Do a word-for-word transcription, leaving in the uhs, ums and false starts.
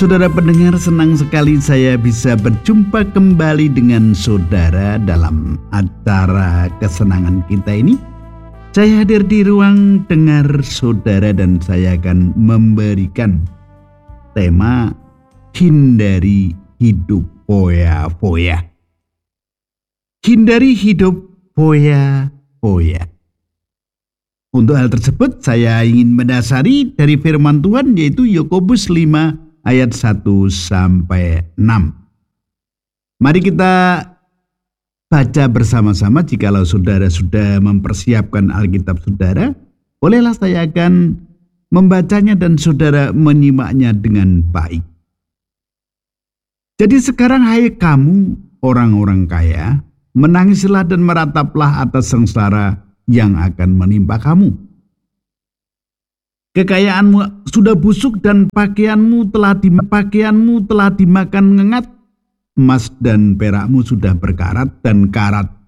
Saudara pendengar, senang sekali saya bisa berjumpa kembali dengan saudara dalam acara kesenangan kita ini. Saya hadir di ruang dengar saudara dan saya akan memberikan tema hindari hidup foya-foya. Hindari hidup foya-foya. Untuk hal tersebut saya ingin mendasari dari firman Tuhan, yaitu Yakobus lima ayat satu sampai enam. Mari kita baca bersama-sama. Jikalau saudara sudah mempersiapkan Alkitab saudara, bolehlah saya akan membacanya dan saudara menyimaknya dengan baik. Jadi sekarang hai kamu orang-orang kaya, menangislah dan merataplah atas sengsara yang akan menimpa kamu. Kekayaanmu sudah busuk dan pakaianmu telah pakaianmu telah dimakan ngengat. Emas dan perakmu sudah berkarat dan karat